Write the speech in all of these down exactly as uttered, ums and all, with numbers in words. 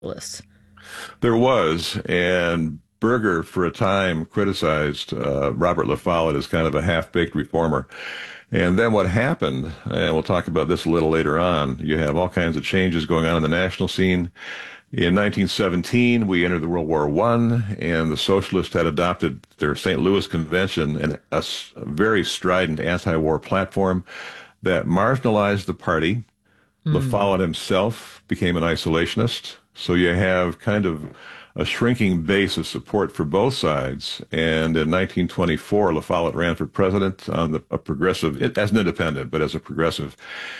lists. There was, and Berger, for a time, criticized uh, Robert La Follette as kind of a half-baked reformer. And then what happened, and we'll talk about this a little later on, you have all kinds of changes going on in the national scene. In nineteen seventeen, we entered the World War One, and the socialists had adopted their Saint Louis Convention and a, s- a very strident anti-war platform that marginalized the party. La Mm. Follette himself became an isolationist. So you have kind of a shrinking base of support for both sides. And in nineteen twenty-four, La Follette ran for president on the, a progressive, as an independent, but as a progressive.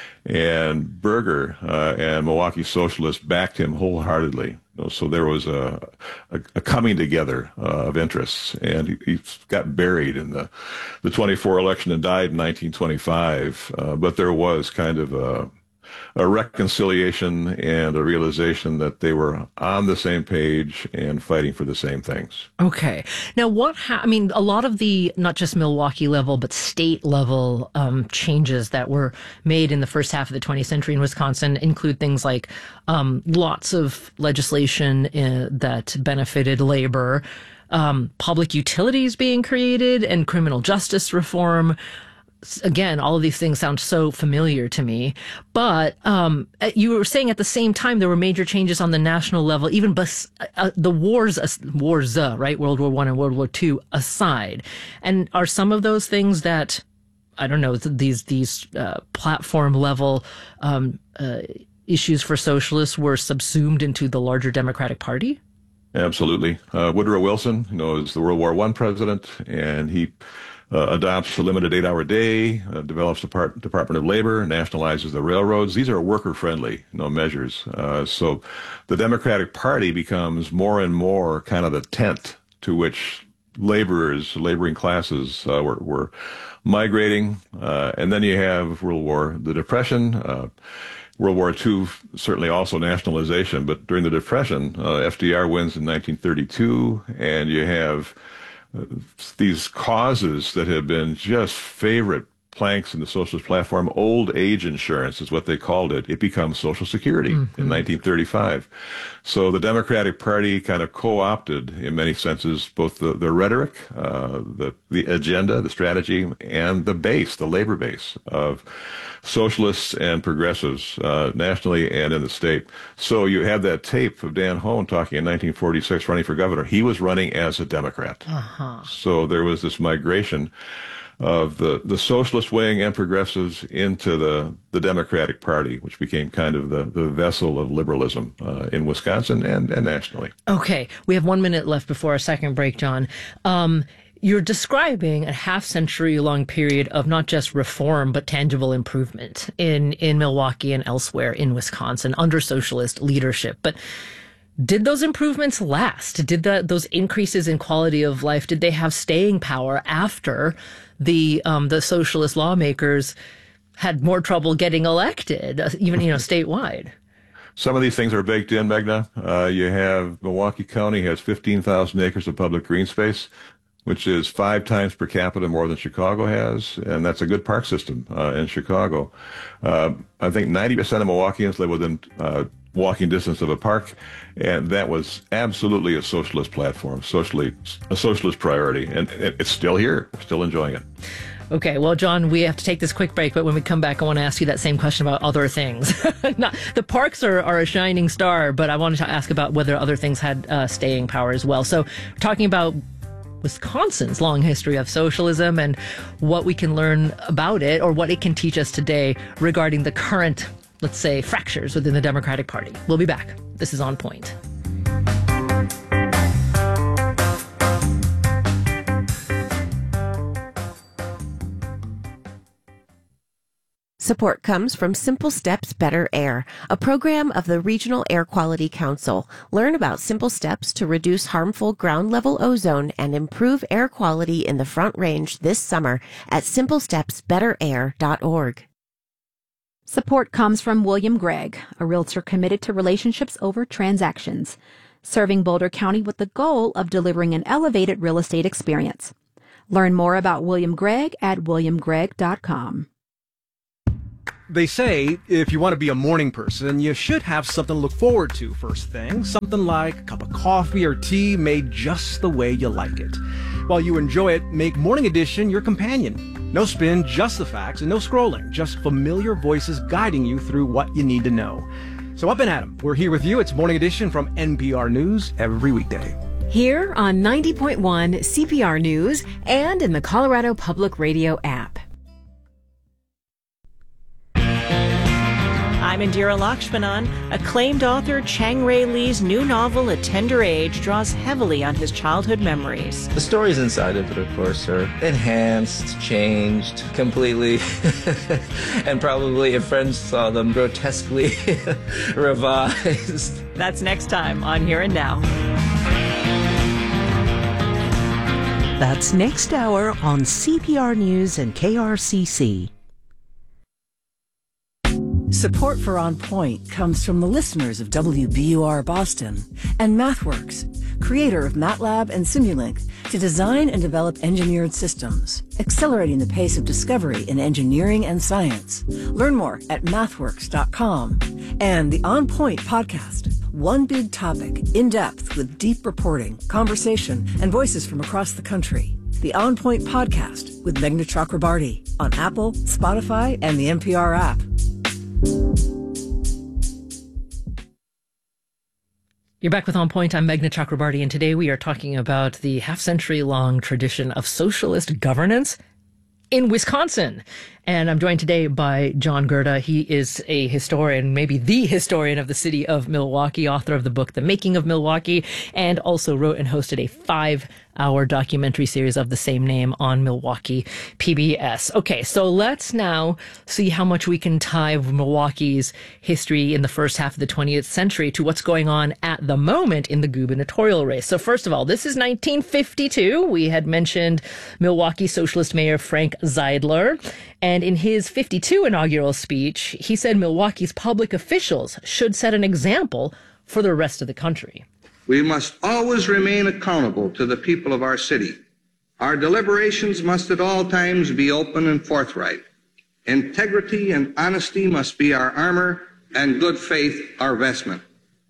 And Berger uh, and Milwaukee socialists backed him wholeheartedly. You know, so there was a, a, a coming together uh, of interests, and he, he got buried in the the twenty-four election and died in nineteen twenty-five. Uh, but there was kind of a a reconciliation and a realization that they were on the same page and fighting for the same things. Okay. Now, what, ha- I mean, a lot of the, not just Milwaukee level, but state level um, changes that were made in the first half of the twentieth century in Wisconsin include things like um, lots of legislation uh, that benefited labor, um, public utilities being created, and criminal justice reform. Again, all of these things sound so familiar to me, but um, you were saying at the same time there were major changes on the national level, even bes- uh, the wars, uh, wars, uh, right, World War One and World War Two aside. And are some of those things that, I don't know, these these uh, platform level um, uh, issues for socialists were subsumed into the larger Democratic Party? Absolutely. Uh, Woodrow Wilson, you know, is the World War One president, and he uh, adopts a limited eight-hour day, uh, develops the Depart- Department of Labor, nationalizes the railroads. These are worker-friendly, you know, measures. Uh, so the Democratic Party becomes more and more kind of the tent to which laborers, laboring classes uh, were, were migrating. Uh, and then you have World War, the Depression. Uh, World War Two, certainly also nationalization, but during the Depression, uh, F D R wins in nineteen thirty-two, and you have uh, these causes that have been just favorite planks in the socialist platform. Old age insurance is what they called it. It becomes Social Security mm-hmm. in nineteen thirty-five. So the Democratic Party kind of co-opted, in many senses, both the, the rhetoric, uh, the, the agenda, the strategy, and the base, the labor base of socialists and progressives uh, nationally and in the state. So you have that tape of Dan Hoan talking in nineteen forty-six, running for governor. He was running as a Democrat. Uh-huh. So there was this migration of the, the socialist wing and progressives into the, the Democratic Party, which became kind of the, the vessel of liberalism uh, in Wisconsin and, and nationally. Okay, we have one minute left before our second break, John. Um, You're describing a half century long period of not just reform, but tangible improvement in, in Milwaukee and elsewhere in Wisconsin under socialist leadership. But did those improvements last? Did the, those increases in quality of life, did they have staying power after the um, the socialist lawmakers had more trouble getting elected, even, you know, statewide? Some of these things are baked in, Megna. Uh, you have Milwaukee County has fifteen thousand acres of public green space, which is five times per capita more than Chicago has, and that's a good park system uh, in Chicago. Uh, I think ninety percent of Milwaukeeans live within uh, walking distance of a park, and that was absolutely a socialist platform, socially a socialist priority, and it's still here. We're still enjoying it. Okay, well, John, we have to take this quick break, but when we come back, I want to ask you that same question about other things. Not, the parks are, are a shining star, but I wanted to ask about whether other things had uh, staying power as well. So we're talking about Wisconsin's long history of socialism and what we can learn about it, or what it can teach us today regarding the current, let's say, fractures within the Democratic Party. We'll be back. This is On Point. Support comes from Simple Steps Better Air, a program of the Regional Air Quality Council. Learn about simple steps to reduce harmful ground-level ozone and improve air quality in the Front Range this summer at simple steps better air dot org. Support comes from William Gregg, a realtor committed to relationships over transactions, serving Boulder County with the goal of delivering an elevated real estate experience. Learn more about William Gregg at william gregg dot com. They say if you want to be a morning person, you should have something to look forward to first thing. Something like a cup of coffee or tea made just the way you like it. While you enjoy it, make Morning Edition your companion. No spin, just the facts, and no scrolling. Just familiar voices guiding you through what you need to know. So up and at 'em. We're here with you. It's Morning Edition from N P R News every weekday. Here on ninety point one C P R News and in the Colorado Public Radio app. I'm Indira Lakshmanan. Acclaimed author Chang Rae Lee's new novel, A Tender Age, draws heavily on his childhood memories. The stories inside of it, of course, are enhanced, changed completely, and probably if friends saw them, grotesquely revised. That's next time on Here and Now. That's next hour on C P R News and K R C C. Support for On Point comes from the listeners of W B U R Boston and MathWorks, creator of MATLAB and Simulink, to design and develop engineered systems, accelerating the pace of discovery in engineering and science. Learn more at mathworks dot com. And the On Point podcast, one big topic, in depth with deep reporting, conversation, and voices from across the country. The On Point podcast with Meghna Chakrabarty on Apple, Spotify, and the N P R app. You're back with On Point. I'm Meghna Chakrabarty, and today we are talking about the half-century-long tradition of socialist governance in Wisconsin. And I'm joined today by John Gerda. He is a historian, maybe the historian of the city of Milwaukee, author of the book The Making of Milwaukee, and also wrote and hosted a five-hour documentary series of the same name on Milwaukee P B S. Okay, so let's now see how much we can tie Milwaukee's history in the first half of the twentieth century to what's going on at the moment in the gubernatorial race. So first of all, this is nineteen fifty-two. We had mentioned Milwaukee Socialist Mayor Frank Zeidler. And in his fifty-two inaugural speech, he said Milwaukee's public officials should set an example for the rest of the country. We must always remain accountable to the people of our city. Our deliberations must at all times be open and forthright. Integrity and honesty must be our armor, and good faith our vestment.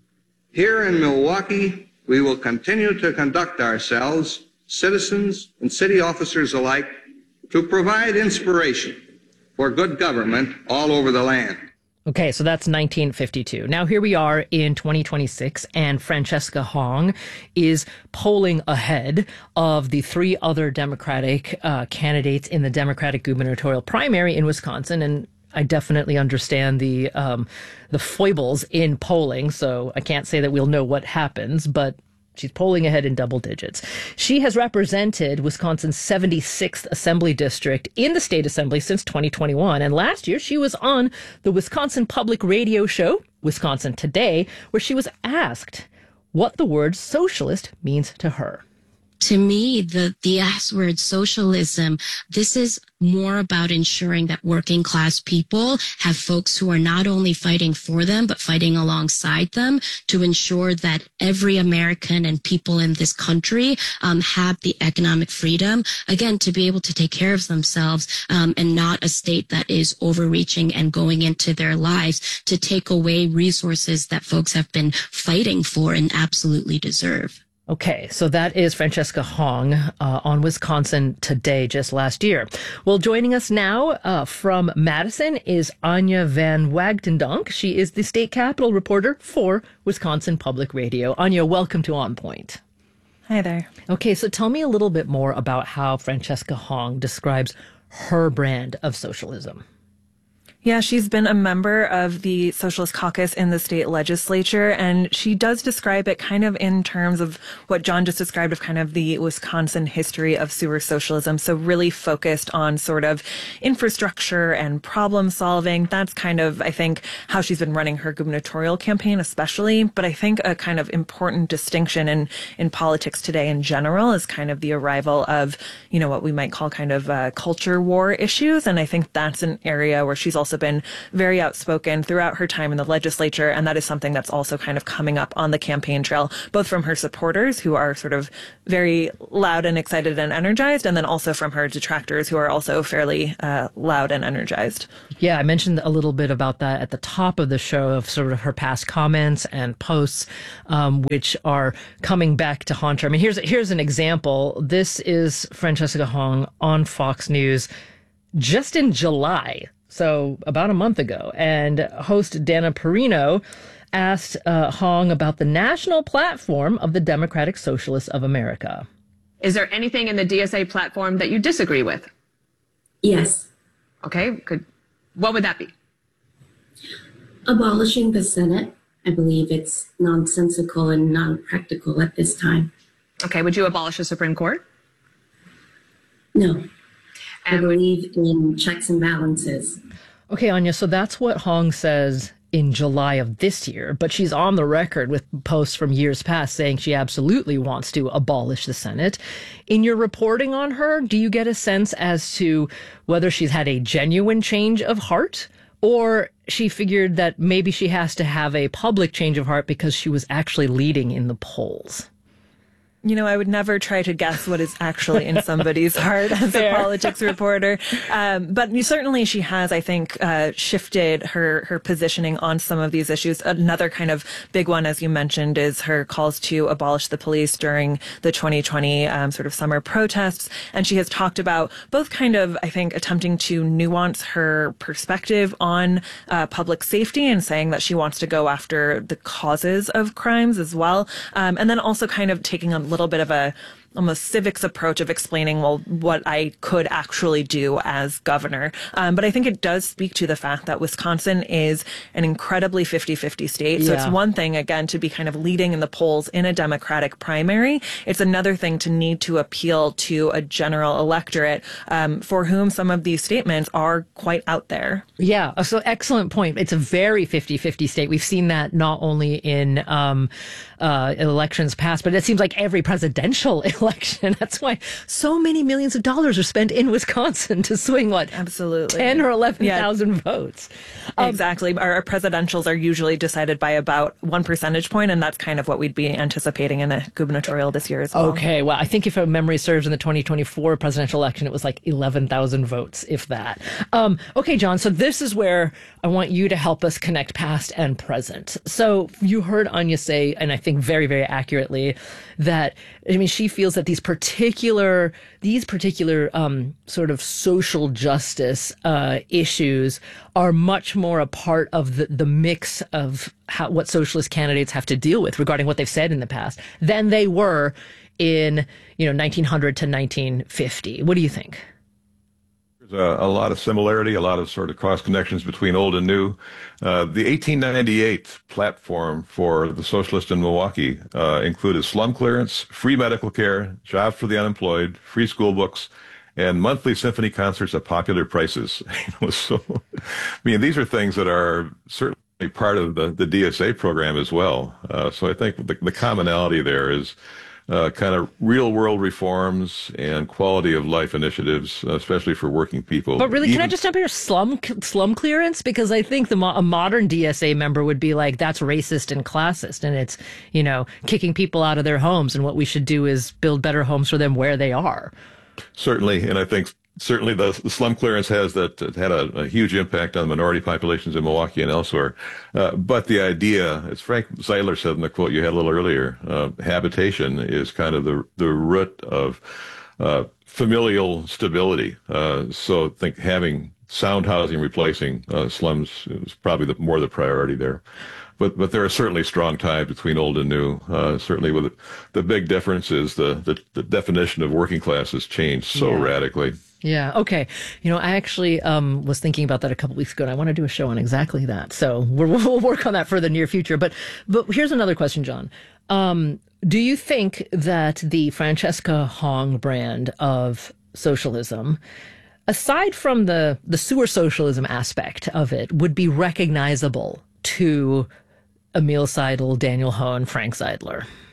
Here in Milwaukee, we will continue to conduct ourselves, citizens and city officers alike, to provide inspiration for good government all over the land. Okay, so that's nineteen fifty-two. Now here we are in twenty twenty-six, and Francesca Hong is polling ahead of the three other Democratic uh, candidates in the Democratic gubernatorial primary in Wisconsin. And I definitely understand the um, the foibles in polling, so I can't say that we'll know what happens, but she's polling ahead in double digits. She has represented Wisconsin's seventy-sixth Assembly District in the state assembly since twenty twenty-one. And last year, she was on the Wisconsin Public Radio show, Wisconsin Today, where she was asked what the word socialist means to her. To me, the, the S word socialism, this is more about ensuring that working class people have folks who are not only fighting for them, but fighting alongside them to ensure that every American and people in this country um, have the economic freedom, again, to be able to take care of themselves um, and not a state that is overreaching and going into their lives to take away resources that folks have been fighting for and absolutely deserve. Okay, so that is Francesca Hong uh, on Wisconsin Today just last year. Well, joining us now uh, from Madison is Anya Van Wagtendonk. She is the state capitol reporter for Wisconsin Public Radio. Anya, welcome to On Point. Hi there. Okay, so tell me a little bit more about how Francesca Hong describes her brand of socialism. Yeah, she's been a member of the Socialist Caucus in the state legislature, and she does describe it kind of in terms of what John just described of kind of the Wisconsin history of sewer socialism. So really focused on sort of infrastructure and problem solving. That's kind of, I think, how she's been running her gubernatorial campaign especially. But I think a kind of important distinction in, in politics today in general is kind of the arrival of, you know, what we might call kind of uh, culture war issues. And I think that's an area where she's also also been very outspoken throughout her time in the legislature. And that is something that's also kind of coming up on the campaign trail, both from her supporters, who are sort of very loud and excited and energized, and then also from her detractors, who are also fairly uh, loud and energized. Yeah, I mentioned a little bit about that at the top of the show, of sort of her past comments and posts, um, which are coming back to haunt her. I mean, here's here's an example. This is Francesca Hong on Fox News just in July, so about a month ago. And host Dana Perino asked uh, Hong about the national platform of the Democratic Socialists of America. Is there anything in the D S A platform that you disagree with? Yes. Okay, good. What would that be? Abolishing the Senate. I believe it's nonsensical and non-practical at this time. Okay, would you abolish the Supreme Court? No. I believe in checks and balances. Okay, Anya, so that's what Hong says in July of this year, but she's on the record with posts from years past saying she absolutely wants to abolish the Senate. In your reporting on her, do you get a sense as to whether she's had a genuine change of heart, or she figured that maybe she has to have a public change of heart because she was actually leading in the polls? You know, I would never try to guess what is actually in somebody's heart as a politics reporter. Um, but certainly she has, I think, uh, shifted her, her positioning on some of these issues. Another kind of big one, as you mentioned, is her calls to abolish the police during the twenty twenty um, sort of summer protests. And she has talked about both kind of, I think, attempting to nuance her perspective on uh, public safety and saying that she wants to go after the causes of crimes as well. Um, and then also kind of taking a little bit of a almost civics approach of explaining, well, what I could actually do as governor. Um, but I think it does speak to the fact that Wisconsin is an incredibly fifty-fifty state. So Yeah. it's one thing, again, to be kind of leading in the polls in a Democratic primary. It's another thing to need to appeal to a general electorate um, for whom some of these statements are quite out there. Yeah, so excellent point. It's a very fifty-fifty state. We've seen that not only in um, uh, elections past, but it seems like every presidential election. That's why so many millions of dollars are spent in Wisconsin to swing, what, absolutely ten or eleven thousand yeah. votes. Um, exactly. Our, our presidentials are usually decided by about one percentage point, and that's kind of what we'd be anticipating in the gubernatorial this year as well. Okay, well, I think if memory serves, in the twenty twenty-four presidential election, it was like eleven thousand votes, if that. Um, okay, John, so this is where I want you to help us connect past and present. So you heard Anya say, and I think very, very accurately, that, I mean, she feels that these particular, these particular um, sort of social justice uh, issues are much more a part of the, the mix of how, what socialist candidates have to deal with regarding what they've said in the past than they were in, you know, nineteen hundred to nineteen fifty. What do you think? There's a, a lot of similarity, a lot of sort of cross connections between old and new. Uh, the eighteen ninety-eight platform for the socialists in Milwaukee uh, included slum clearance, free medical care, jobs for the unemployed, free school books, and monthly symphony concerts at popular prices. You know, so, I mean, these are things that are certainly part of the, the D S A program as well. Uh, so I think the, the commonality there is Uh, kind of real world reforms and quality of life initiatives, uh, especially for working people. But really, Even, can I just jump here? Slum slum clearance? Because I think the mo- a modern D S A member would be like, that's racist and classist, and it's, you know, kicking people out of their homes, and what we should do is build better homes for them where they are. Certainly, and I think certainly the, the slum clearance has that had a, a huge impact on minority populations in Milwaukee and elsewhere. Uh, but the idea, as Frank Zeidler said in the quote you had a little earlier, uh, habitation is kind of the the root of uh, familial stability. Uh, so I think having sound housing replacing uh, slums is probably the, more the priority there. But but there are certainly strong ties between old and new. Uh, certainly, with the big difference is the, the, the definition of working class has changed so Yeah. radically. Yeah. Okay. You know, I actually um, was thinking about that a couple weeks ago, and I want to do a show on exactly that. So we're, we'll work on that for the near future. But but here's another question, John. Um, do you think that the Francesca Hong brand of socialism, aside from the the sewer socialism aspect of it, would be recognizable to Emil Seidel, Daniel Ho, and Frank Zeidler?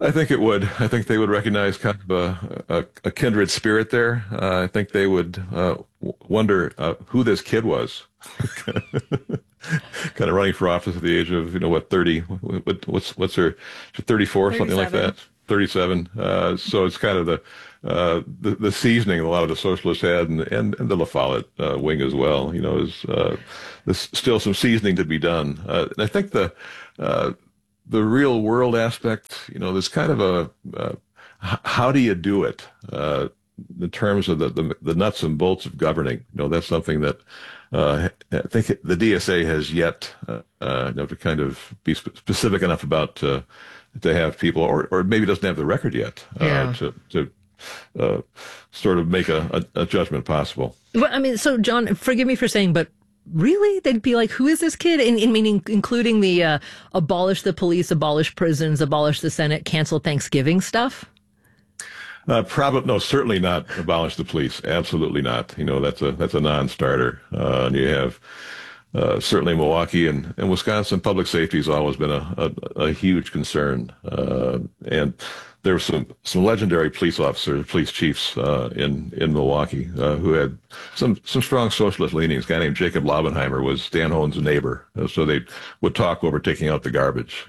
I think it would. I think they would recognize kind of a, a, a kindred spirit there. Uh, I think they would uh, wonder uh, who this kid was. Kind of running for office at the age of, you know, what, thirty? What, what's what's her, thirty-four, something like that? thirty-seven. Uh, so it's kind of the, uh, the the seasoning a lot of the socialists had, and, and, and the La Follette uh, wing as well. You know, is uh, there's still some seasoning to be done. Uh, and I think the uh, the real world aspect, you know, there's kind of a uh, how do you do it uh, in terms of the, the the nuts and bolts of governing. You know, that's something that uh, I think the D S A has yet uh, uh, you know, to kind of be sp- specific enough about uh, to have people, or or maybe doesn't have the record yet uh, yeah. to to uh, sort of make a, a, a judgment possible. Well, I mean, so John, forgive me for saying, but really, they'd be like, who is this kid? In, in meaning, including the uh, abolish the police, abolish prisons, abolish the Senate, cancel Thanksgiving stuff? Uh, probably no, certainly not abolish the police. Absolutely not. You know, that's a that's a non-starter. Uh, and you have uh, certainly Milwaukee and, and Wisconsin. Public safety has always been a a, a huge concern. Uh, and there were some some legendary police officers, police chiefs uh, in in Milwaukee uh, who had some some strong socialist leanings. A guy named Jacob Laubenheimer was Dan Hohn's neighbor, uh, so they would talk over taking out the garbage.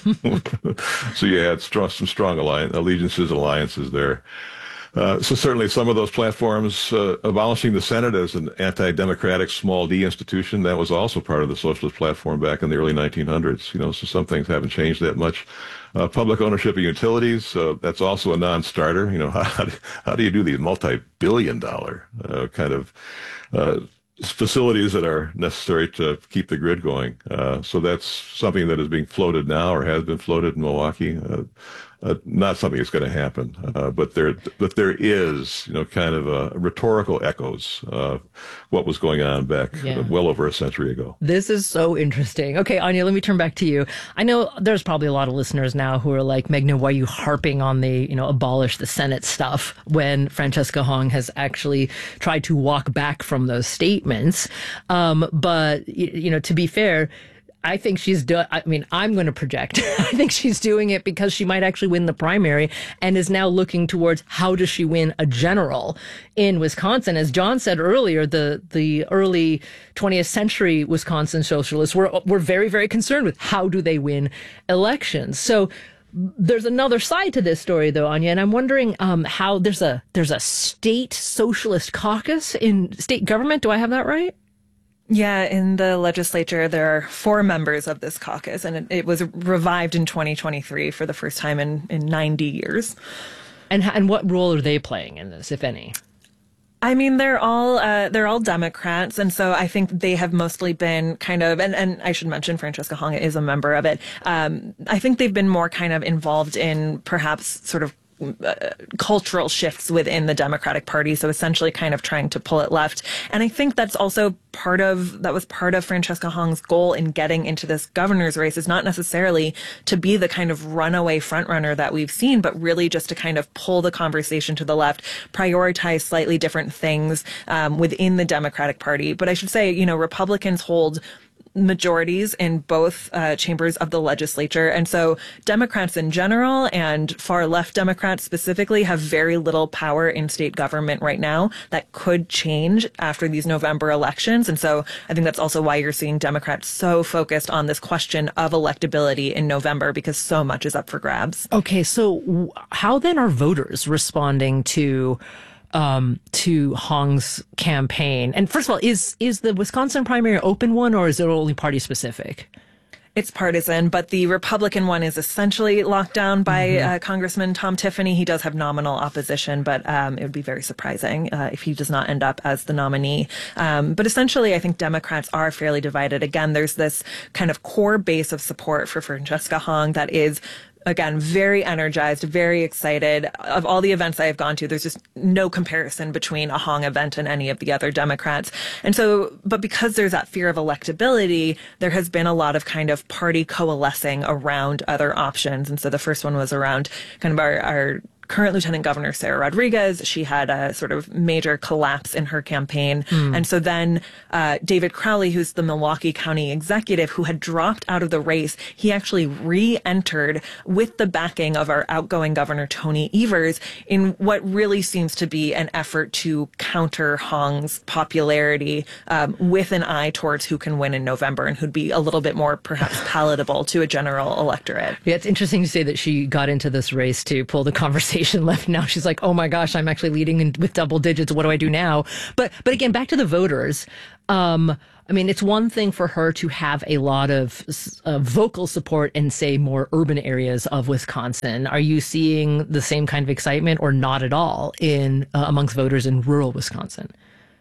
So you had strong, some strong alliance, allegiances and alliances there. Uh, so certainly some of those platforms, uh, abolishing the Senate as an anti-democratic small d institution, that was also part of the socialist platform back in the early nineteen hundreds. You know, so some things haven't changed that much. Uh, public ownership of utilities, uh, that's also a non-starter. You know, how, how do you do these multi-billion dollar uh, kind of uh, facilities that are necessary to keep the grid going? Uh, so that's something that is being floated now, or has been floated in Milwaukee. Uh, Uh, not something that's going to happen, uh, but there, but there is, you know, kind of a rhetorical echoes of what was going on back Yeah. uh, well over a century ago. This is so interesting. Okay, Anya, let me turn back to you. I know there's probably a lot of listeners now who are like, Meghna, why are you harping on the, you know, abolish the Senate stuff when Francesca Hong has actually tried to walk back from those statements? Um, but, you know, to be fair, I think she's done. I mean, I'm going to project. I think she's doing it because she might actually win the primary and is now looking towards how does she win a general in Wisconsin. As John said earlier, the the early twentieth century Wisconsin socialists were were very, very concerned with how do they win elections. So there's another side to this story, though, Anya, and I'm wondering um, how there's a there's a state socialist caucus in state government. Do I have that right? Yeah, in the legislature, there are four members of this caucus, and it, it was revived in twenty twenty-three for the first time in, in ninety years. And and what role are they playing in this, if any? I mean, they're all uh, they're all Democrats, and so I think they have mostly been kind of, and, and I should mention Francesca Hong is a member of it. Um, I think they've been more kind of involved in perhaps sort of Uh, cultural shifts within the Democratic Party, so essentially kind of trying to pull it left. And I think that's also part of, that was part of Francesca Hong's goal in getting into this governor's race, is not necessarily to be the kind of runaway frontrunner that we've seen, but really just to kind of pull the conversation to the left, prioritize slightly different things um, within the Democratic Party. But I should say, you know, Republicans hold majorities in both uh, chambers of the legislature. And so Democrats in general and far left Democrats specifically have very little power in state government right now. That could change after these November elections. And so I think that's also why you're seeing Democrats so focused on this question of electability in November, because so much is up for grabs. Okay, so how then are voters responding to Um, to Hong's campaign? And first of all, is is the Wisconsin primary an open one, or is it only party specific? It's partisan, but the Republican one is essentially locked down by Mm-hmm. uh, Congressman Tom Tiffany. He does have nominal opposition, but um, it would be very surprising uh, if he does not end up as the nominee. Um, but essentially, I think Democrats are fairly divided. Again, there's this kind of core base of support for Francesca Hong that is, again, very energized, very excited. Of all the events I have gone to, there's just no comparison between a Hong event and any of the other Democrats. And so, but because there's that fear of electability, there has been a lot of kind of party coalescing around other options. And so the first one was around kind of our, our current Lieutenant Governor Sarah Rodriguez. She had a sort of major collapse in her campaign. Mm. And so then uh, David Crowley, who's the Milwaukee County executive, who had dropped out of the race, he actually re-entered with the backing of our outgoing Governor Tony Evers in what really seems to be an effort to counter Hong's popularity um, with an eye towards who can win in November and who'd be a little bit more perhaps palatable to a general electorate. Yeah, it's interesting to say that she got into this race to pull the conversation left. Now she's like, oh my gosh, I'm actually leading in, with double digits. What do I do now? But but again, back to the voters. Um, I mean, it's one thing for her to have a lot of uh, vocal support in, say, more urban areas of Wisconsin. Are you seeing the same kind of excitement or not at all in uh, amongst voters in rural Wisconsin?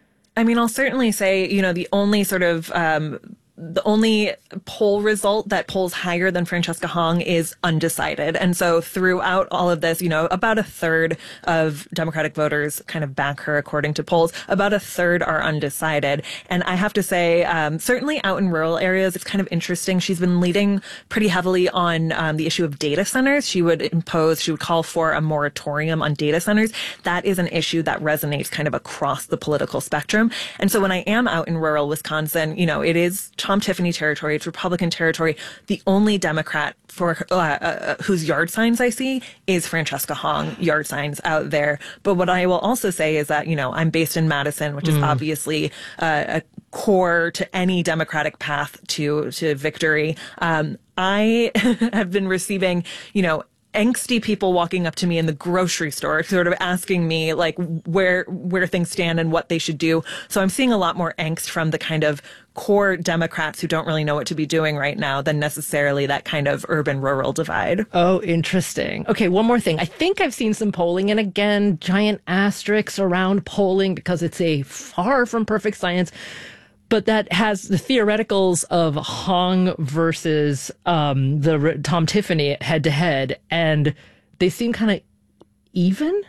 I mean, I'll certainly say, you know, the only sort of um, the only poll result that polls higher than Francesca Hong is undecided. And so throughout all of this, you know, about a third of Democratic voters kind of back her according to polls. About a third are undecided. And I have to say, um, certainly out in rural areas, it's kind of interesting. She's been leading pretty heavily on um, the issue of data centers. She would impose, she would call for a moratorium on data centers. That is an issue that resonates kind of across the political spectrum. And so when I am out in rural Wisconsin, you know, it is Tom Tiffany territory, it's Republican territory. The only Democrat for uh, uh, whose yard signs I see is Francesca Hong yard signs out there. But what I will also say is that, you know, I'm based in Madison, which is mm. obviously uh, a core to any Democratic path to to victory. Um, I have been receiving, you know, angsty people walking up to me in the grocery store, sort of asking me like where where things stand and what they should do. So I'm seeing a lot more angst from the kind of core Democrats who don't really know what to be doing right now than necessarily that kind of urban-rural divide. Oh, interesting. Okay, one more thing. I think I've seen some polling, and again, giant asterisks around polling because it's a far from perfect science, but that has the theoreticals of Hong versus um, the Tom Tiffany head-to-head, and they seem kind of even.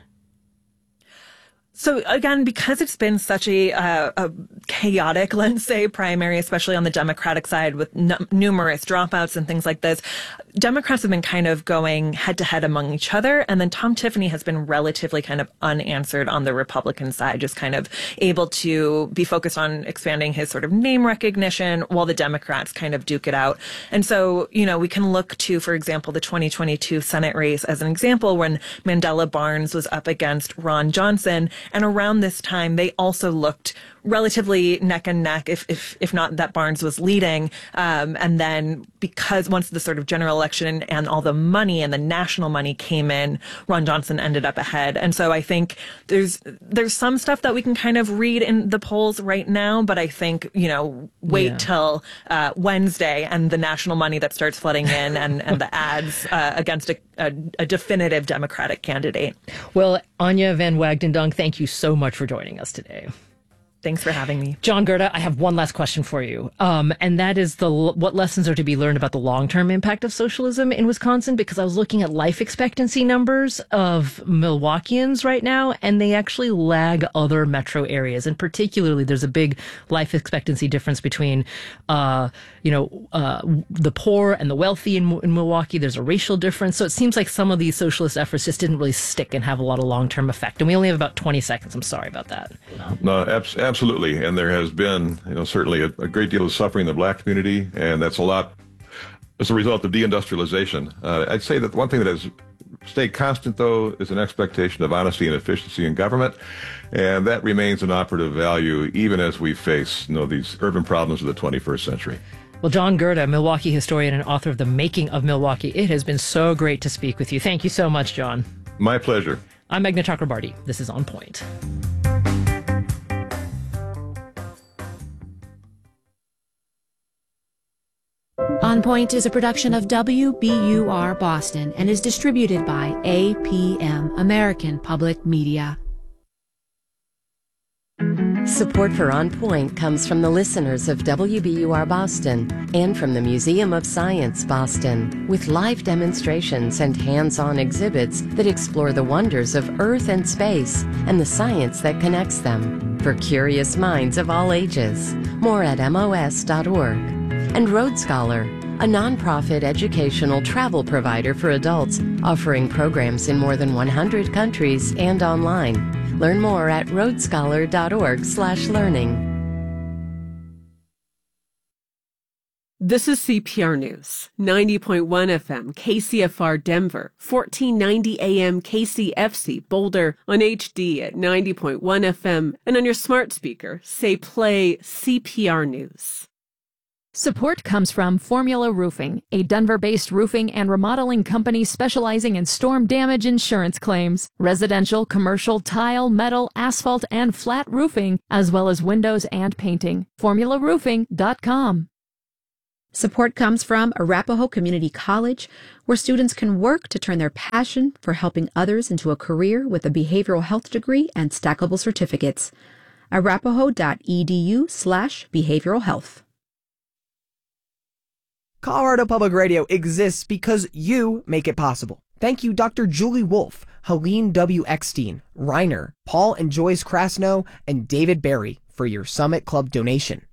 So again, because it's been such a, uh, a chaotic, let's say, primary, especially on the Democratic side with n- numerous dropouts and things like this, Democrats have been kind of going head to head among each other. And then Tom Tiffany has been relatively kind of unanswered on the Republican side, just kind of able to be focused on expanding his sort of name recognition while the Democrats kind of duke it out. And so, you know, we can look to, for example, the twenty twenty-two Senate race as an example when Mandela Barnes was up against Ron Johnson. And around this time, they also looked relatively neck and neck, if if if not that Barnes was leading. Um, and then because once the sort of general election and all the money and the national money came in, Ron Johnson ended up ahead. And so I think there's there's some stuff that we can kind of read in the polls right now, but I think, you know, wait yeah. till uh, Wednesday and the national money that starts flooding in and, and the ads uh, against a, a, a definitive Democratic candidate. Well, Anya Van Wagden-Dunk, thank you so much for joining us today. Thanks for having me. John Gerda, I have one last question for you. Um, and that is the what lessons are to be learned about the long-term impact of socialism in Wisconsin? Because I was looking at life expectancy numbers of Milwaukeeans right now, and they actually lag other metro areas. And particularly, there's a big life expectancy difference between, uh, you know, uh, the poor and the wealthy in, in Milwaukee. There's a racial difference. So it seems like some of these socialist efforts just didn't really stick and have a lot of long-term effect. And we only have about twenty seconds. I'm sorry about that. No, absolutely. Absolutely, and there has been, you know, certainly a, a great deal of suffering in the black community, and that's a lot as a result of deindustrialization. Uh, I'd say that one thing that has stayed constant, though, is an expectation of honesty and efficiency in government, and that remains an operative value even as we face, you know, these urban problems of the twenty-first century. Well, John Gerda, Milwaukee historian and author of The Making of Milwaukee, it has been so great to speak with you. Thank you so much, John. My pleasure. I'm Meghna Chakrabarty. This is On Point. On Point is a production of W B U R Boston and is distributed by A P M, American Public Media. Support for On Point comes from the listeners of W B U R Boston and from the Museum of Science Boston, with live demonstrations and hands-on exhibits that explore the wonders of Earth and space and the science that connects them for curious minds of all ages. More at M O S dot org. And Road Scholar, a nonprofit educational travel provider for adults, offering programs in more than one hundred countries and online. Learn more at roadscholar.org slash learning. This is C P R News, ninety point one F M, K C F R Denver, fourteen ninety A M K C F C Boulder, on H D at ninety point one F M, and on your smart speaker, say play C P R News. Support comes from Formula Roofing, a Denver-based roofing and remodeling company specializing in storm damage insurance claims, residential, commercial, tile, metal, asphalt, and flat roofing, as well as windows and painting. formula roofing dot com. Support comes from Arapahoe Community College, where students can work to turn their passion for helping others into a career with a behavioral health degree and stackable certificates. arapahoe.edu slash behavioral health. Colorado Public Radio exists because you make it possible. Thank you, Doctor Julie Wolf, Helene W. Eckstein, Reiner, Paul and Joyce Krasno, and David Barry for your Summit Club donation.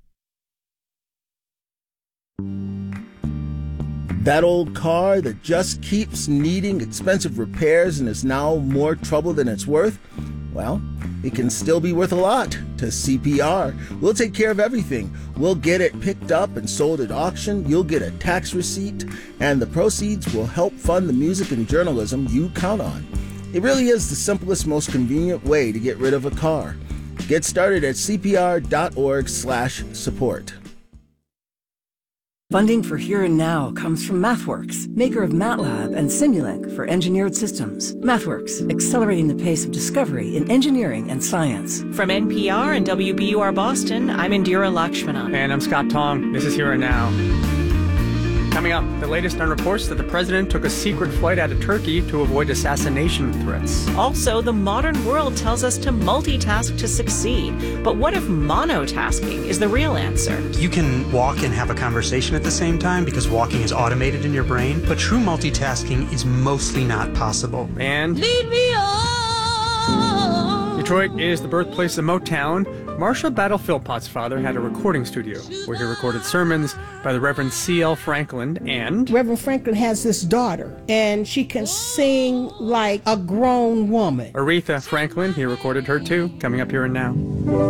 That old car that just keeps needing expensive repairs and is now more trouble than it's worth? Well, it can still be worth a lot to C P R. We'll take care of everything. We'll get it picked up and sold at auction. You'll get a tax receipt, and the proceeds will help fund the music and journalism you count on. It really is the simplest, most convenient way to get rid of a car. Get started at C P R dot org slash support. Funding for Here and Now comes from MathWorks, maker of MATLAB and Simulink for engineered systems. MathWorks, accelerating the pace of discovery in engineering and science. From N P R and W B U R Boston, I'm Indira Lakshmanan. And I'm Scott Tong. This is Here and Now. Coming up, the latest on reports that the president took a secret flight out of Turkey to avoid assassination threats. Also, the modern world tells us to multitask to succeed. But what if monotasking is the real answer? You can walk and have a conversation at the same time because walking is automated in your brain, but true multitasking is mostly not possible. And lead me on. Detroit is the birthplace of Motown. Marshall Battle Philpott's father had a recording studio where he recorded sermons by the Reverend C L Franklin, and Reverend Franklin has this daughter, and she can sing like a grown woman. Aretha Franklin, he recorded her too, coming up Here and Now.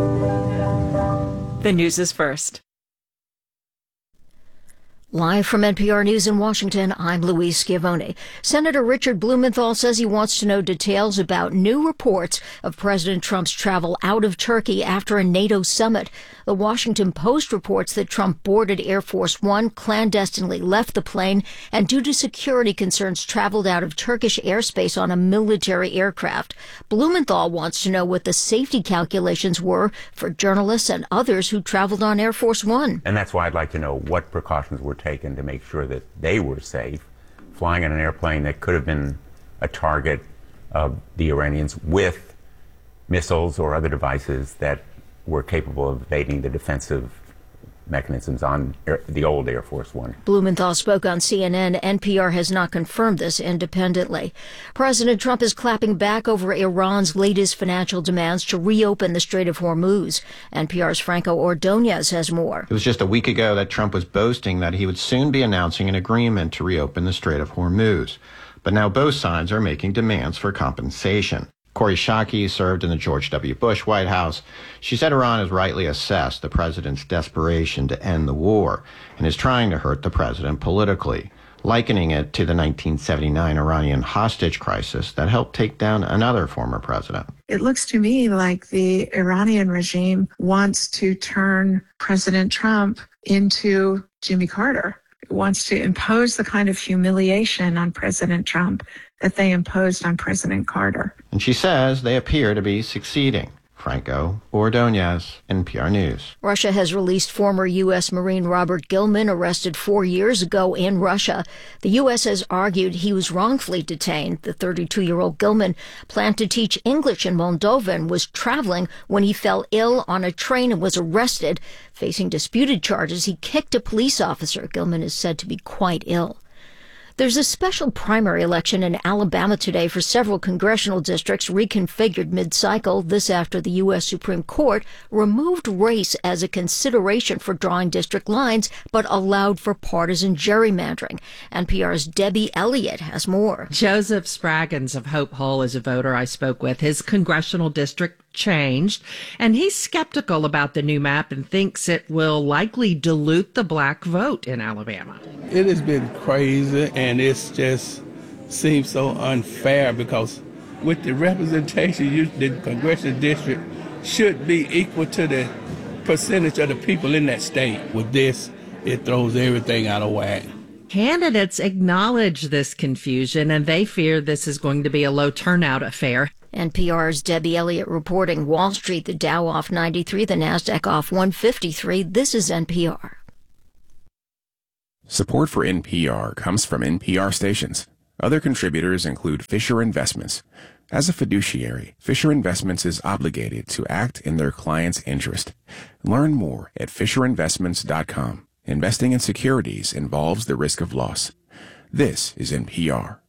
The news is first. Live from N P R News in Washington, I'm Louise Schiavone. Senator Richard Blumenthal says he wants to know details about new reports of President Trump's travel out of Turkey after a NATO summit. The Washington Post reports that Trump boarded Air Force One, clandestinely left the plane, and due to security concerns traveled out of Turkish airspace on a military aircraft. Blumenthal wants to know what the safety calculations were for journalists and others who traveled on Air Force One. And that's why I'd like to know what precautions were taken to make sure that they were safe, flying on an airplane that could have been a target of the Iranians with missiles or other devices that were capable of evading the defensive mechanisms on Air, the old Air Force One. Blumenthal spoke on C N N. N P R has not confirmed this independently. President Trump is clapping back over Iran's latest financial demands to reopen the Strait of Hormuz. N P R's Franco Ordonez has more. It was just a week ago that Trump was boasting that he would soon be announcing an agreement to reopen the Strait of Hormuz. But now both sides are making demands for compensation. Kori Schake served in the George W. Bush White House. She said Iran has rightly assessed the president's desperation to end the war and is trying to hurt the president politically, likening it to the nineteen seventy-nine Iranian hostage crisis that helped take down another former president. It looks to me like the Iranian regime wants to turn President Trump into Jimmy Carter. It wants to impose the kind of humiliation on President Trump that they imposed on President Carter. And she says they appear to be succeeding. Franco Ordonez, N P R News. Russia has released former U S Marine Robert Gilman, arrested four years ago in Russia. The U S has argued he was wrongfully detained. The thirty-two-year-old Gilman planned to teach English in Moldova and was traveling when he fell ill on a train and was arrested. Facing disputed charges, he kicked a police officer. Gilman is said to be quite ill. There's a special primary election in Alabama today for several congressional districts reconfigured mid-cycle. This after the U S Supreme Court removed race as a consideration for drawing district lines, but allowed for partisan gerrymandering. N P R's Debbie Elliott has more. Joseph Spraggins of Hope Hull is a voter I spoke with. His congressional district changed, and he's skeptical about the new map and thinks it will likely dilute the black vote in Alabama. It has been crazy, and it's just seems so unfair because with the representation, you, the congressional district should be equal to the percentage of the people in that state. With this, it throws everything out of whack. Candidates acknowledge this confusion, and they fear this is going to be a low turnout affair. N P R's Debbie Elliott reporting. Wall Street, the Dow off ninety-three, the Nasdaq off one fifty-three. This is N P R. Support for N P R comes from N P R stations. Other contributors include Fisher Investments. As a fiduciary, Fisher Investments is obligated to act in their client's interest. Learn more at fisher investments dot com. Investing in securities involves the risk of loss. This is N P R.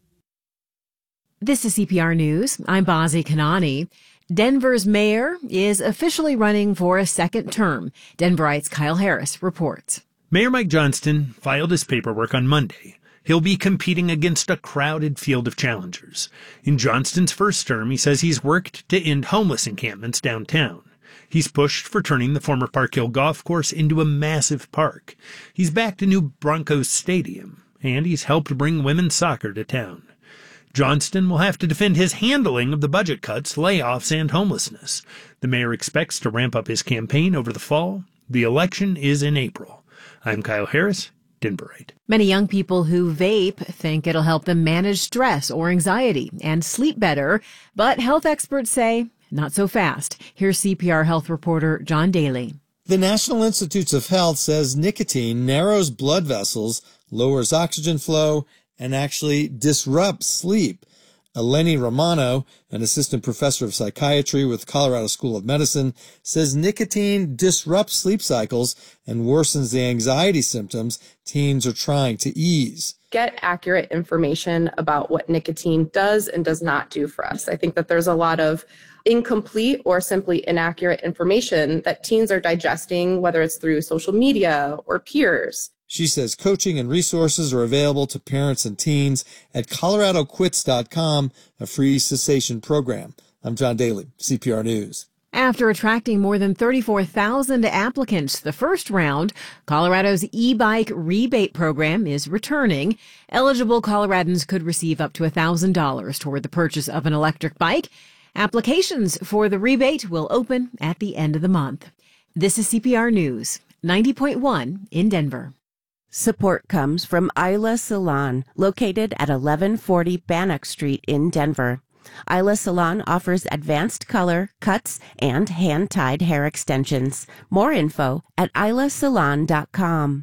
This is C P R News. I'm Bazi Kanani. Denver's mayor is officially running for a second term. Denverite's Kyle Harris reports. Mayor Mike Johnston filed his paperwork on Monday. He'll be competing against a crowded field of challengers. In Johnston's first term, he says he's worked to end homeless encampments downtown. He's pushed for turning the former Park Hill Golf Course into a massive park. He's backed a new Broncos stadium, and he's helped bring women's soccer to town. Johnston will have to defend his handling of the budget cuts, layoffs, and homelessness. The mayor expects to ramp up his campaign over the fall. The election is in April. I'm Kyle Harris, Denverite. Many young people who vape think it'll help them manage stress or anxiety and sleep better, but health experts say not so fast. Here's C P R health reporter John Daly. The National Institutes of Health says nicotine narrows blood vessels, lowers oxygen flow, and actually disrupts sleep. Eleni Romano, an assistant professor of psychiatry with Colorado School of Medicine, says nicotine disrupts sleep cycles and worsens the anxiety symptoms teens are trying to ease. Get accurate information about what nicotine does and does not do for us. I think that there's a lot of incomplete or simply inaccurate information that teens are digesting, whether it's through social media or peers. She says coaching and resources are available to parents and teens at colorado quits dot com, a free cessation program. I'm John Daly, C P R News. After attracting more than thirty-four thousand applicants the first round, Colorado's e-bike rebate program is returning. Eligible Coloradans could receive up to one thousand dollars toward the purchase of an electric bike. Applications for the rebate will open at the end of the month. This is C P R News, ninety point one in Denver. Support comes from Isla Salon, located at eleven forty Bannock Street in Denver. Isla Salon offers advanced color, cuts, and hand-tied hair extensions. More info at isla salon dot com.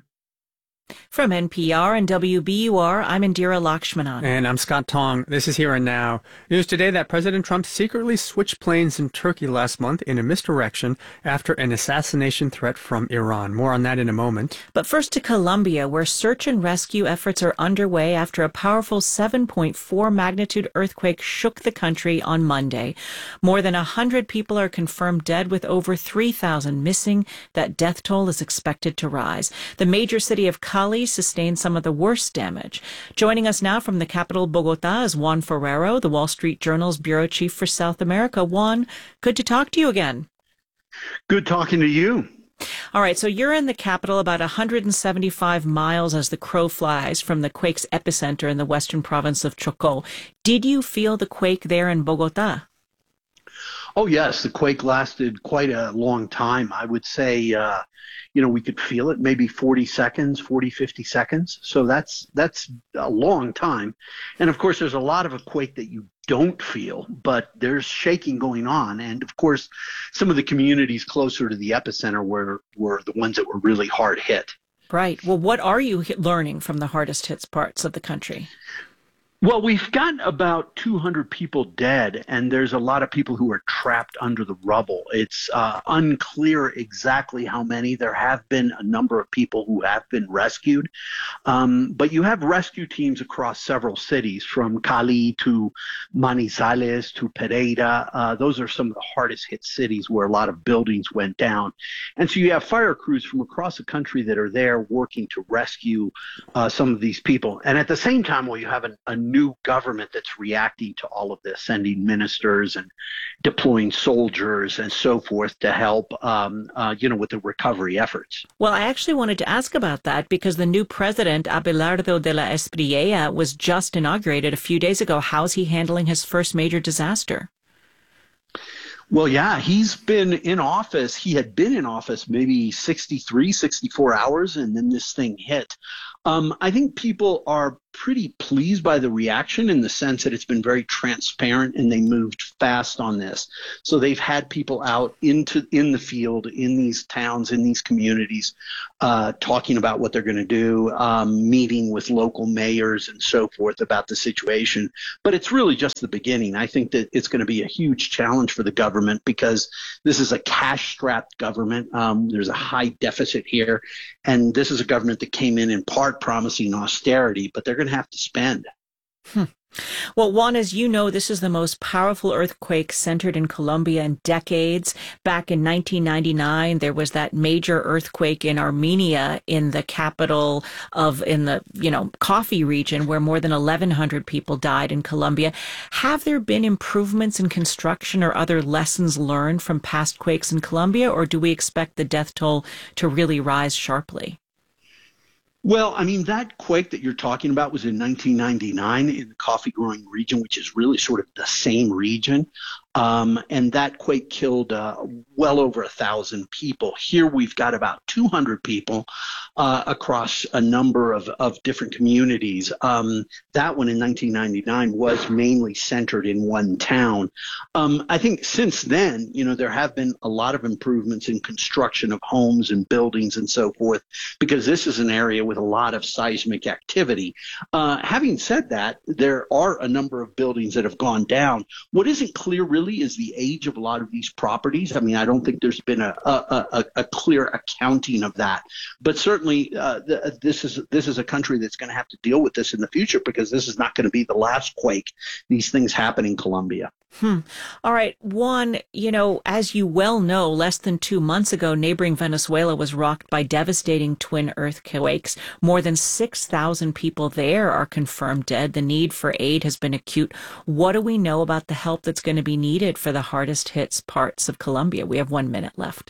From N P R and W B U R, I'm Indira Lakshmanan. And I'm Scott Tong. This is Here and Now. News today that President Trump secretly switched planes in Turkey last month in a misdirection after an assassination threat from Iran. More on that in a moment. But first to Colombia, where search and rescue efforts are underway after a powerful seven point four magnitude earthquake shook the country on Monday. More than one hundred people are confirmed dead, with over three thousand missing. That death toll is expected to rise. The major city of Cali sustained some of the worst damage. Joining us now from the capital, Bogota, is Juan Ferrero, the Wall Street Journal's bureau chief for South America. Juan, good to talk to you again. Good talking to you. All right, so you're in the capital, about one hundred seventy-five miles as the crow flies from the quake's epicenter in the western province of Chocó. Did you feel the quake there in Bogota? Oh, yes. The quake lasted quite a long time. I would say, uh, you know, we could feel it maybe forty seconds, forty, fifty seconds. So that's that's a long time. And, of course, there's a lot of a quake that you don't feel, but there's shaking going on. And, of course, some of the communities closer to the epicenter were, were the ones that were really hard hit. Right. Well, what are you learning from the hardest hit parts of the country? Well, we've got about two hundred people dead, and there's a lot of people who are trapped under the rubble. It's uh, unclear exactly how many. There have been a number of people who have been rescued, um, but you have rescue teams across several cities, from Cali to Manizales to Pereira. Uh, those are some of the hardest hit cities where a lot of buildings went down. And so you have fire crews from across the country that are there working to rescue uh, some of these people. And at the same time, well, you have an, a new government that's reacting to all of this, sending ministers and deploying soldiers and so forth to help, um, uh, you know, with the recovery efforts. Well, I actually wanted to ask about that because the new president, Abelardo de la Espriella, was just inaugurated a few days ago. How's he handling his first major disaster? Well, yeah, he's been in office. He had been in office maybe sixty-three, sixty-four hours, and then this thing hit. Um, I think people are pretty pleased by the reaction in the sense that it's been very transparent and they moved fast on this. So they've had people out into in the field, in these towns, in these communities, uh, talking about what they're going to do, um, meeting with local mayors and so forth about the situation. But it's really just the beginning. I think that it's going to be a huge challenge for the government because this is a cash-strapped government. Um, there's a high deficit here. And this is a government that came in in part promising austerity, but they're going to have to spend. Hmm. Well, Juan, as you know, this is the most powerful earthquake centered in Colombia in decades. Back in nineteen ninety-nine, there was that major earthquake in Armenia, in the capital of, in the, you know, coffee region, where more than eleven hundred people died in Colombia. Have there been improvements in construction or other lessons learned from past quakes in Colombia, or do we expect the death toll to really rise sharply? Well, I mean, that quake that you're talking about was in nineteen ninety-nine in the coffee growing region, which is really sort of the same region. Um, and that quake killed uh, well over a thousand people. Here we've got about two hundred people uh, across a number of, of different communities. Um, that one in nineteen ninety-nine was mainly centered in one town. Um, I think since then, you know, there have been a lot of improvements in construction of homes and buildings and so forth, because this is an area with a lot of seismic activity. Uh, having said that, there are a number of buildings that have gone down. What isn't clear really is the age of a lot of these properties. I mean, I don't think there's been a a, a, a clear accounting of that. But certainly, uh, th- this is this is a country that's going to have to deal with this in the future, because this is not going to be the last quake. These things happen in Colombia. Hmm. All right. One, you know, as you well know, less than two months ago, neighboring Venezuela was rocked by devastating twin earthquakes. More than six thousand people there are confirmed dead. The need for aid has been acute. What do we know about the help that's going to be needed for the hardest hit parts of Colombia? We have one minute left.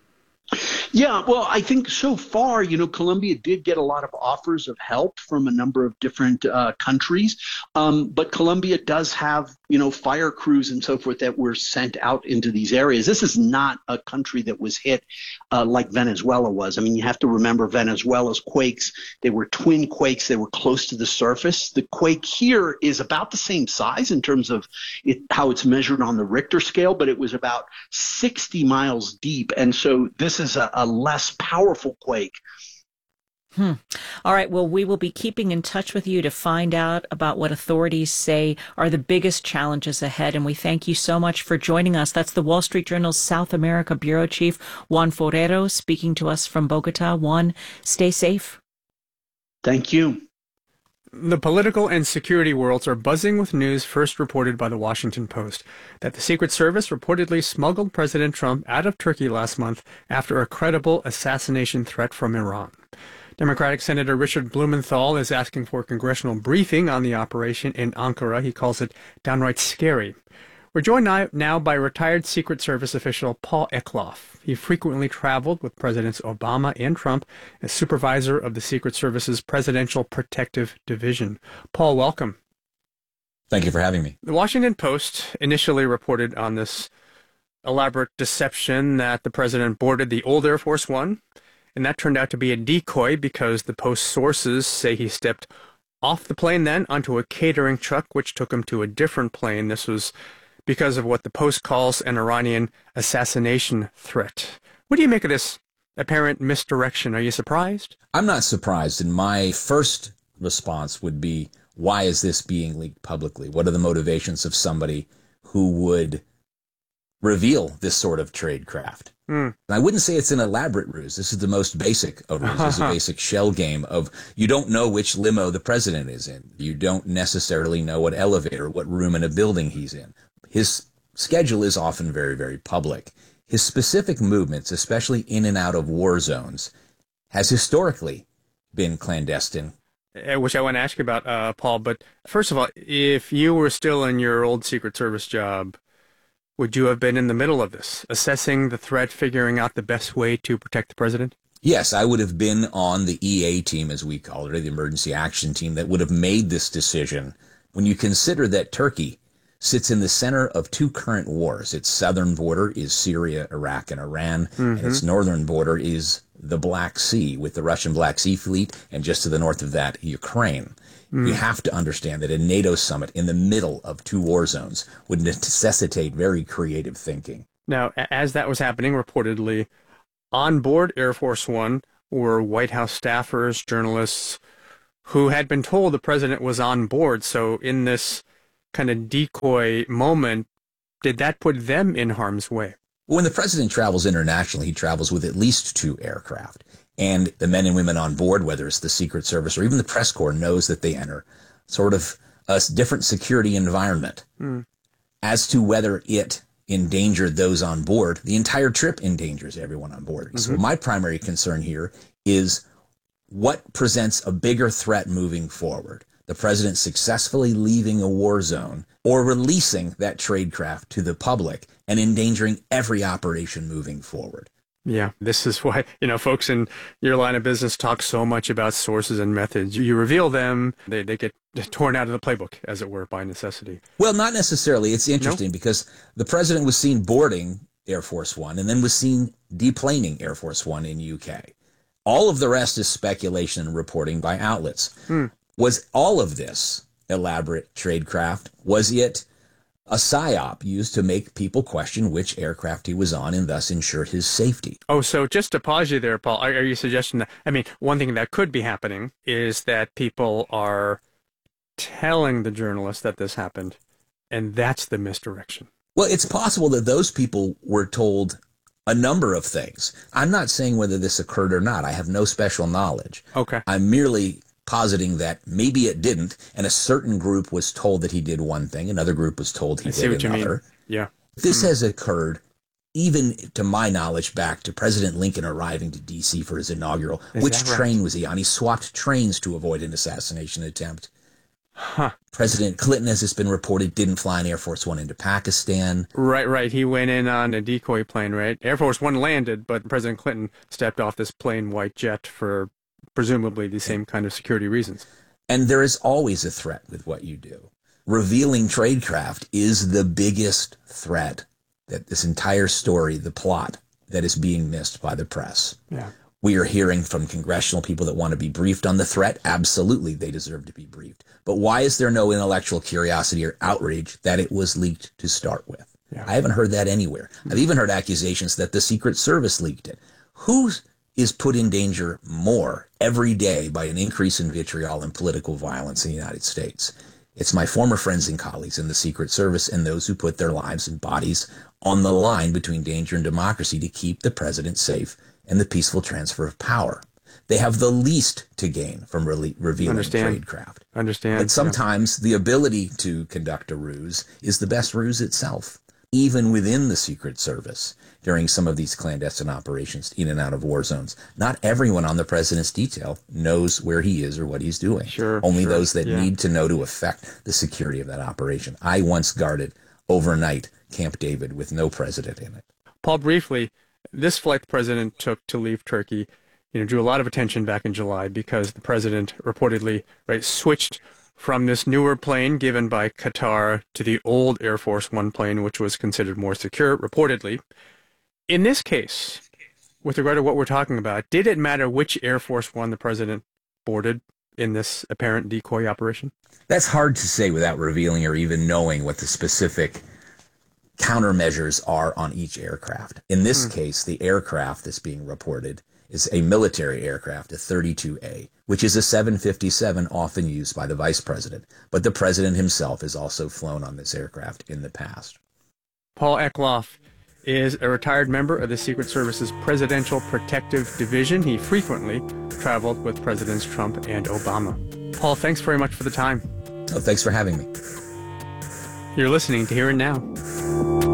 Yeah, well, I think so far, you know, Colombia did get a lot of offers of help from a number of different uh, countries. Um, but Colombia does have, you know, fire crews and so forth that were sent out into these areas. This is not a country that was hit uh, like Venezuela was. I mean, you have to remember Venezuela's quakes. They were twin quakes. They were close to the surface. The quake here is about the same size in terms of it, how it's measured on the Richter scale, but it was about sixty miles deep. And so this is a, a less powerful quake. Hmm. All right. Well, we will be keeping in touch with you to find out about what authorities say are the biggest challenges ahead. And we thank you so much for joining us. That's the Wall Street Journal's South America Bureau Chief, Juan Forero, speaking to us from Bogota. Juan, stay safe. Thank you. The political and security worlds are buzzing with news first reported by the Washington Post that the Secret Service reportedly smuggled President Trump out of Turkey last month after a credible assassination threat from Iran. Democratic Senator Richard Blumenthal is asking for a congressional briefing on the operation in Ankara. He calls it downright scary. We're joined now by retired Secret Service official Paul Eklof. He frequently traveled with Presidents Obama and Trump as supervisor of the Secret Service's Presidential Protective Division. Paul, welcome. Thank you for having me. The Washington Post initially reported on this elaborate deception that the president boarded the old Air Force One, and that turned out to be a decoy because the Post sources say he stepped off the plane then onto a catering truck, which took him to a different plane. This was because of what the Post calls an Iranian assassination threat. What do you make of this apparent misdirection? Are you surprised? I'm not surprised, and my first response would be, why is this being leaked publicly? What are the motivations of somebody who would reveal this sort of tradecraft? Mm. And I wouldn't say it's an elaborate ruse. This is the most basic of ruses. This is a basic shell game of you don't know which limo the president is in. You don't necessarily know what elevator, what room in a building he's in. His schedule is often very, very public. His specific movements, especially in and out of war zones, has historically been clandestine. Which I want to ask you about, uh, Paul. But first of all, if you were still in your old Secret Service job, would you have been in the middle of this, assessing the threat, figuring out the best way to protect the president? Yes, I would have been on the E A team, as we call it, or the emergency action team, that would have made this decision. When you consider that Turkey sits in the center of two current wars, its southern border is Syria, Iraq, and Iran, Mm-hmm. and its northern border is the Black Sea with the Russian Black Sea Fleet, and just to the north of that, Ukraine. Mm. You have to understand that a NATO summit in the middle of two war zones would necessitate very creative thinking. Now, a- as that was happening, reportedly, on board Air Force One were White House staffers, journalists, who had been told the president was on board. So in this kind of decoy moment, did that put them in harm's way? When the president travels internationally, he travels with at least two aircraft. And the men and women on board, whether it's the Secret Service or even the press corps, knows that they enter sort of a different security environment. Mm. As to whether it endangered those on board, the entire trip endangers everyone on board. So Mm-hmm. my primary concern here is what presents a bigger threat moving forward. The president successfully leaving a war zone or releasing that tradecraft to the public and endangering every operation moving forward. Yeah, this is why, you know, folks in your line of business talk so much about sources and methods. You reveal them, they, they get torn out of the playbook, as it were, by necessity. Well, not necessarily. It's interesting no? because the president was seen boarding Air Force One and then was seen deplaning Air Force One in U K. All of the rest is speculation and reporting by outlets. Hmm. Was all of this elaborate tradecraft, was it a psyop used to make people question which aircraft he was on and thus ensure his safety? Oh, so just to pause you there, Paul, are, are you suggesting that, I mean, one thing that could be happening is that people are telling the journalists that this happened, and that's the misdirection. Well, it's possible that those people were told a number of things. I'm not saying whether this occurred or not. I have no special knowledge. Okay. I'm merely positing that maybe it didn't, and a certain group was told that he did one thing, another group was told he I did see what another. You mean. Yeah. This mm. has occurred, even to my knowledge, back to President Lincoln arriving to D C for his inaugural. Is Which right? train was he on? He swapped trains to avoid an assassination attempt. Huh. President Clinton, as it's been reported, didn't fly an Air Force One into Pakistan. Right, right. He went in on a decoy plane, right? Air Force One landed, but President Clinton stepped off this plain white jet for presumably the same kind of security reasons. And there is always a threat with what you do. Revealing tradecraft is the biggest threat that this entire story, the plot, that is being missed by the press. Yeah. We are hearing from congressional people that want to be briefed on the threat. Absolutely, they deserve to be briefed. But why is there no intellectual curiosity or outrage that it was leaked to start with? Yeah. I haven't heard that anywhere. I've even heard accusations that the Secret Service leaked it. Who is put in danger more every day by an increase in vitriol and political violence in the United States? It's my former friends and colleagues in the Secret Service and those who put their lives and bodies on the line between danger and democracy to keep the president safe and the peaceful transfer of power. They have the least to gain from re- revealing Understand. tradecraft. Understand. But sometimes yeah. the ability to conduct a ruse is the best ruse itself, even within the Secret Service during some of these clandestine operations in and out of war zones. Not everyone on the president's detail knows where he is or what he's doing. Sure, Only sure. those that yeah. need to know to affect the security of that operation. I once guarded overnight Camp David with no president in it. Paul, briefly, this flight the president took to leave Turkey, you know, drew a lot of attention back in July because the president reportedly right switched from this newer plane given by Qatar to the old Air Force One plane, which was considered more secure, reportedly. In this case, with regard to what we're talking about, did it matter which Air Force One the president boarded in this apparent decoy operation? That's hard to say without revealing or even knowing what the specific countermeasures are on each aircraft. In this mm. case, the aircraft that's being reported is a military aircraft, a thirty-two A, which is a seven fifty-seven often used by the vice president. But the president himself has also flown on this aircraft in the past. Paul Eklof is a retired member of the Secret Service's Presidential Protective Division. He frequently traveled with Presidents Trump and Obama. Paul, thanks very much for the time. Oh, thanks for having me. You're listening to Here and Now.